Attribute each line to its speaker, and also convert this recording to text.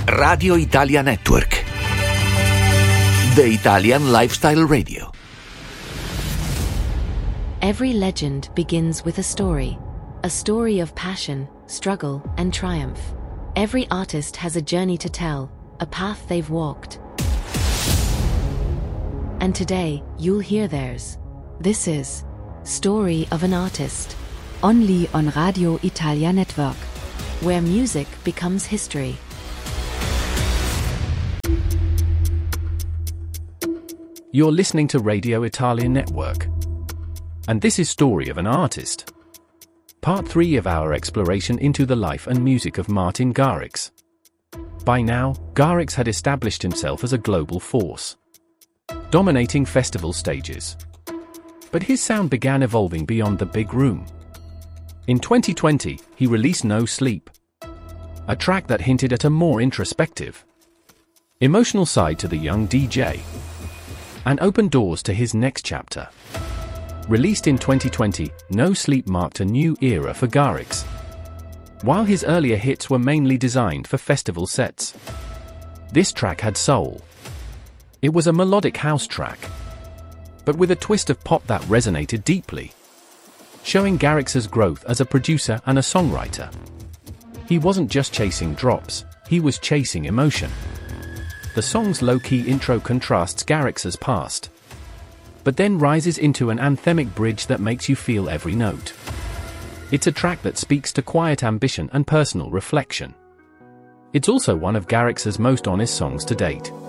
Speaker 1: Radio Italia Network. The Italian Lifestyle Radio.
Speaker 2: Every legend begins with a story of passion, struggle, and triumph. Every artist has a journey to tell, a path they've walked. And today, you'll hear theirs. This is Story of an Artist, only on Radio Italia Network, where music becomes history.
Speaker 3: You're listening to Radio Italia Network, and this is Story of an Artist, part 3 of our exploration into the life and music of Martin Garrix. By now, Garrix had established himself as a global force, dominating festival stages. But his sound began evolving beyond the big room. In 2020, he released No Sleep, a track that hinted at a more introspective, emotional side to the young DJ, and opened doors to his next chapter. Released in 2020, No Sleep marked a new era for Garrix. While his earlier hits were mainly designed for festival sets, this track had soul. It was a melodic house track, but with a twist of pop that resonated deeply, showing Garrix's growth as a producer and a songwriter. He wasn't just chasing drops, he was chasing emotion. The song's low-key intro contrasts Garrix's past, but then rises into an anthemic bridge that makes you feel every note. It's a track that speaks to quiet ambition and personal reflection. It's also one of Garrix's most honest songs to date.